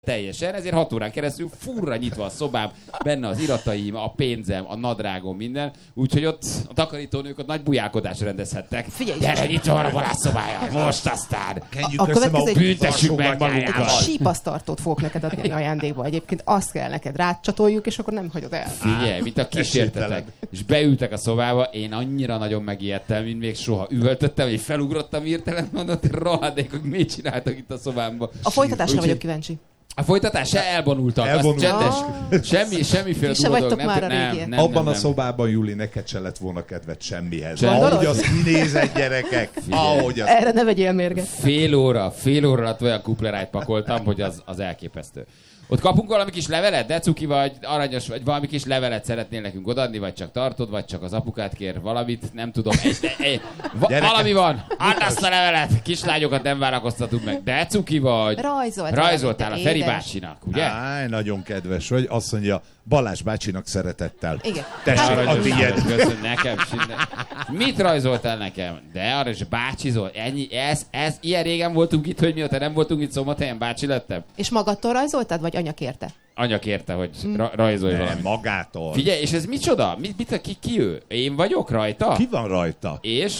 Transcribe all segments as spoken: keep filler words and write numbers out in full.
teljesen, ezért hat órán keresztül furra nyitva a szobám, benne az irataim, a pénzem, a nadrágom, minden. Úgyhogy ott a takarítónők ott nagy bujálkodásra rendezhettek. Figyelj! Gyere, itt van a barátszobája, most aztán! A következő büntessük meg magunkat! Sípasztartót fogok neked adni ajándékba. Egyébként azt kell neked rácsatoljuk, és akkor nem hagyod el. Figyelj, mint a kísértetek. És beültek a szobába, én annyira nagyon megijedtem, mint még soha. Üvöltöttem, hogy felugrottam hirtelen, mondott, rohadékok, mit csináltak itt a szobámban. A folytatásra vagyok kíváncsi. A folytatás se elvonultak, Elvonul. az csendes. Semmi, semmiféle Ti se durva dolog. vagytok már a nem, régiek. nem, Abban nem, a nem. szobában, Juli, neked se lett volna kedved semmihez. Gondolod? Ahogy az kinézett, gyerekek, ahogy az... Erre ne vegyél mérget. Fél óra, fél óra alatt olyan kuplerájt pakoltam, hogy az, az elképesztő. Ott kapunk valami kis levelet, de cuki vagy, aranyos vagy, valami kis levelet szeretnél nekünk odaadni, vagy csak tartod, vagy csak az apukát kér valamit, nem tudom. Egy, de, egy, va, valami van, add azt a levelet, kislányokat nem várakoztatunk meg. De cuki vagy. Rajzolt Rajzoltál a Feri édes. bácsinak, ugye? Áj, nagyon kedves vagy. Azt mondja, Balázs bácsinak szeretettel. Igen. Tessék, Aranyos a tiéd. vagy, köszönöm, nekem sinne. Mit rajzoltál nekem? De arra is bácsizol. Ennyi, ez, ez, ilyen régen voltunk itt, hogy mióta nem voltunk itt Szombathelyen, bácsi lettem. És magadtól rajzoltad, vagy anya kérte? Anya kérte, hogy ra- rajzolj Nem, valamit. magától. Figyelj, és ez micsoda? Mit, mit, ki, ki ő? Én vagyok rajta? Ki van rajta? És?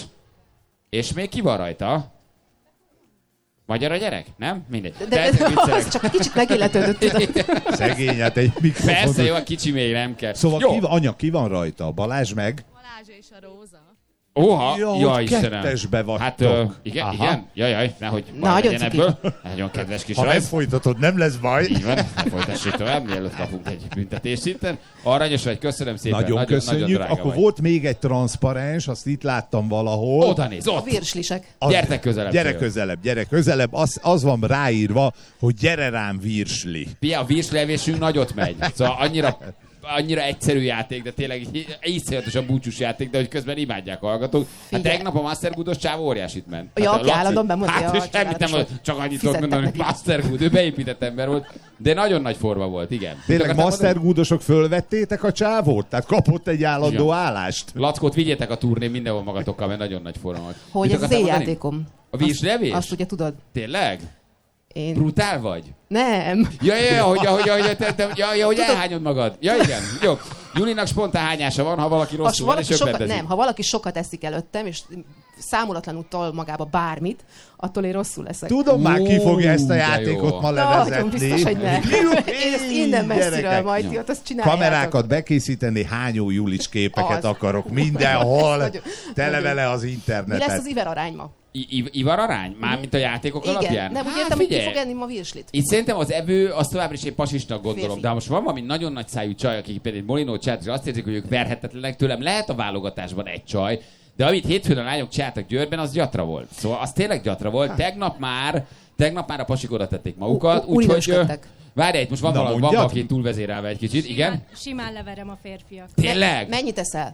És még ki van rajta? Magyar a gyerek? Nem? Mindegy. De, de, de az csak egy kicsit megilletődött, tudod. Szegény, hát egy mikrofon. Persze, jó, a kicsi még nem kell. Szóval jó. ki van, anya, ki van rajta? Balázs meg? Balázs és a Róza. Oha, Ja, ja, hogy Istenem. kettesbe vagytok. Hát, ö, igen, Aha. igen. Jajjaj, nehogy baj Nagyon legyen cuki. ebből. Nagyon kedves kis Ha nem rajz. folytatod, nem lesz baj. Így van, folytassuk tovább, mielőtt kapunk egy büntetés szinten. Aranyos vagy, köszönöm szépen. Nagyon, nagyon köszönjük. Nagyon drága Akkor vagy. volt még egy transzparens, azt itt láttam valahol. Oda néz, A ott. virslisek. Az- Gyertek közelebb. Gyere Szél. közelebb, gyere közelebb. Az, az van ráírva, hogy gyere rám virsli. Pia, a virslevésünk nagyot megy. Szóval annyira, annyira egyszerű játék, de tényleg így- iszonyatosan búcsús játék, de hogy közben imádják a hallgatók. Hát Figyelj. tegnap a Master Good-os csávó óriásit ment. Ja, Hát a aki Laci- állandóan bemondja, Hát hogy és semmit nem, csodálatos csak annyit tudok Fizettek mondani, hogy neki. Master Good, ő beépített ember volt, de nagyon nagy forma volt, igen. Tényleg Mit akartál Master mondani? Goodosok fölvettétek a csávót? Tehát kapott egy állandó Ja. állást? Lackót vigyétek a turnén mindenhol magatokkal, mert nagyon nagy forma volt. Hogy Mit ez az akartál én mondani? játékom. A virslevés? Azt ugye tudod. Tényleg? Én... Brutál vagy? Nem. Ja, ja, ja, hogy, hogy, hogy, te, te, ja, ja, hogy elhányod magad. Ja, igen. Jó. Julinak spontán hányása van, ha valaki Ha rosszul van, és valaki sokat, öklendezik. nem, ha valaki sokat eszik előttem, és számolatlanul tol magába bármit, attól én rosszul leszek. Tudom már, ki Ó, fogja ezt a de játékot jó. ma Nagyon levezetni. biztos, hogy nem. Jupi, Én ezt innen messziről gyerekek. majd ti ott azt csináljátok. Kamerákat bekészíteni, hányó Julics képeket Az. akarok mindenhol. Nagyon- Tele nagyon- vele az Mi lesz internetet. az iver arány ma? I- iv- Ivar arány? Mármint a játékok Igen, alapján? nem úgy Hát értem, hogy ki figyelj. fog enni ma virslit. Itt szerintem az evő, az továbbra is egy pasisnak gondolom, Férfi. de ha most van valami nagyon nagy szájú csaj, akik például egy Molinó csináltak, és azt érzik, hogy ők verhetetlenek tőlem, lehet a válogatásban egy csaj, de amit hétfőn a lányok csináltak Győrben, az gyatra volt. Szóval az tényleg gyatra volt. Tegnap már, tegnap már a pasik oda tették magukat, U- u- úgyhogy... úrinősködtek. Várj, itt most van Na, valaki, van mondjad. valaki túlvezérelve egy kicsit, igen? Simán leverem a férfiak. Tényleg? Mennyit eszel?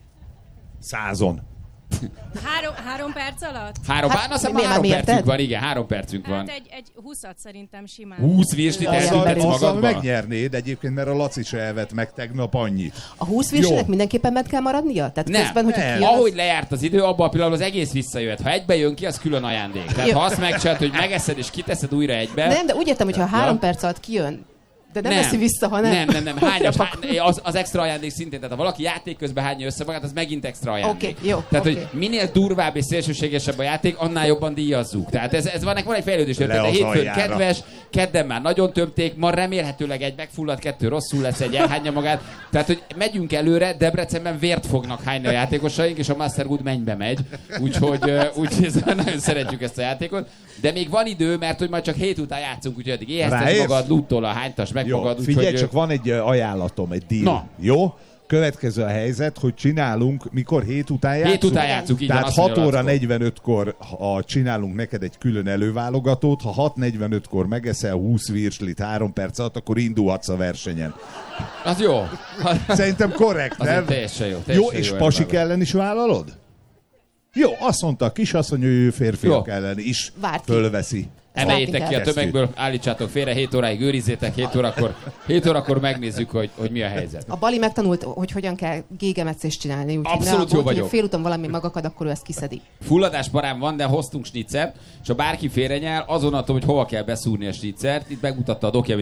Százon. Három, három perc alatt? Három, Hát, hát, azt hiszem, mi- három mi percünk érted? van, igen, három percünk van. Hát egy, egy húszat szerintem simán. húsz virslit Azzal- Azzal, elhintetsz azzal magadba? megnyernéd egyébként, mert a Laci se evett meg tegnap annyit. A húsz virslinek Jó. mindenképpen meg kell maradnia? Tehát Nem, közben, hogyha nem. kijön, az- Ahogy lejárt az idő, abban a pillanatban az egész visszajöhet. Ha egybe jön ki, az külön ajándék. Tehát Jó. ha azt megcsinálod, hogy megeszed és kiteszed újra egybe... Nem, de úgy értem, hogy ha három Ja. perc alatt kijön, de nem, veszi vissza, hanem... Nem, nem, nem. Hányas, hány, az, az extra ajándék szintén. Tehát ha valaki játék közben hányja össze magát, az megint extra ajándék. Oké, jó, Tehát, oké. hogy minél durvább és szélsőségesebb a játék, annál jobban díjazzuk. Tehát ez, ez van, van egy fejlődés. Le Tehát az hétfőn aljára. kedves, kedden már nagyon tömték, ma remélhetőleg egy megfulladt, kettő rosszul lesz, egy elhányja magát. Tehát, hogy megyünk előre, Debrecenben vért fognak hányni a játékosaink, és a Master Good mennybe megy. Úgyhogy, ö, úgyhogy nagyon szeretjük ezt a játékot. De még van idő, mert hogy majd csak hét után játszunk, úgyhogy addig éheztes Ráérsz? magad, lúttól a hánytas meg Jó, magad. figyelj, úgyhogy, csak van egy ö, ajánlatom, egy deal. Na. Jó? Következő a helyzet, hogy csinálunk, mikor hét után játszunk? Hét után játszunk, így van, Tehát azt mondja hat óra Lackó. negyvenötkor ha csinálunk neked egy külön előválogatót, ha hat negyvenötkor megeszel húsz virslit három perc alatt, akkor indulhatsz a versenyen. Az jó. Szerintem korrekt, Azért nem? teljesen jó. Jó, Teljesen és jó pasik elvállalás. ellen is vállalod? Jó, azt mondta a kisasszony, hogy ő férfiak Jó. ellen is Várt ki. fölveszi. Emeljétek ki a Kezdjük. tömegből, állítsátok félre, hét óráig őrizzétek, hét órakor, hét órakor megnézzük, hogy, hogy mi a helyzet. A Bali megtanult, hogy hogyan kell gégemetszést csinálni. Úgyhogy Abszolút ne jó aggódj, vagyok. hogy félúton valami magakad, akkor ő ezt kiszedi. Fulladás parám van, de hoztunk snitzert, és ha bárki félrenyel, azon attól, hogy hova kell beszúrni a snitzert, itt megmutatta a dokja,